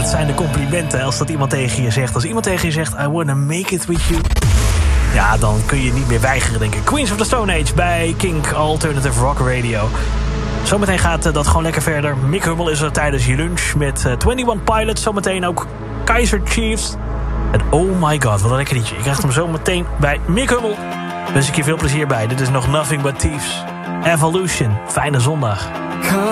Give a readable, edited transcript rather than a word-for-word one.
dat zijn de complimenten als dat iemand tegen je zegt. Als iemand tegen je zegt, I wanna make it with you. Ja, dan kun je niet meer weigeren, denk ik. Queens of the Stone Age bij Kink Alternative Rock Radio. Zometeen gaat dat gewoon lekker verder. Mick Hummel is er tijdens je lunch met 21 Pilots. Zometeen ook Kaiser Chiefs. En oh my god, wat een lekker liedje. Je krijgt hem zo meteen bij Mick Hummel. Wens ik je veel plezier bij. Dit is nog Nothing But Thieves. Evolution. Fijne zondag.